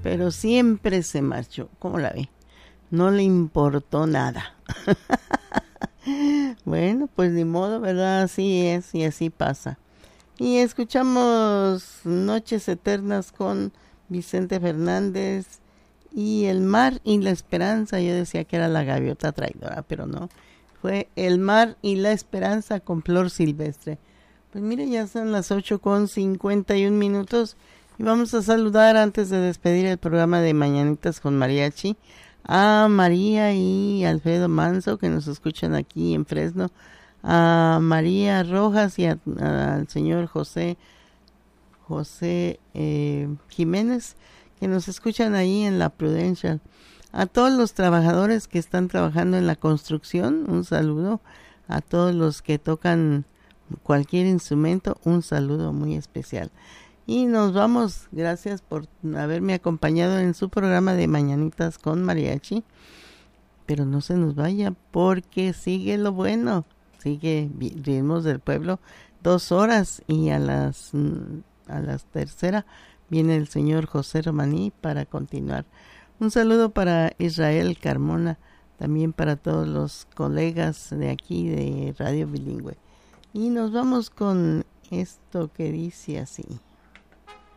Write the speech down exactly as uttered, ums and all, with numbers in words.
pero siempre se marchó. ¿Cómo la ve? No le importó nada. Bueno, pues ni modo, ¿verdad? Así es y así pasa. Y escuchamos Noches Eternas con Vicente Fernández y El Mar y la Esperanza. Yo decía que era la gaviota traidora, pero no. Fue El Mar y la Esperanza con Flor Silvestre. Pues mire, ya son las ocho con cincuenta y un minutos y vamos a saludar antes de despedir el programa de Mañanitas con Mariachi a María y Alfredo Manso que nos escuchan aquí en Fresno, a María Rojas y a, a, al señor José José eh, Jiménez que nos escuchan ahí en La Prudential. A todos los trabajadores que están trabajando en la construcción, un saludo. A todos los que tocan cualquier instrumento, un saludo muy especial. Y nos vamos, gracias por haberme acompañado en su programa de Mañanitas con Mariachi. Pero no se nos vaya porque sigue lo bueno, sigue Ritmos del Pueblo, dos horas y a las a las tercera viene el señor José Romaní para continuar. Un saludo para Israel Carmona, también para todos los colegas de aquí de Radio Bilingüe. Y nos vamos con esto que dice así.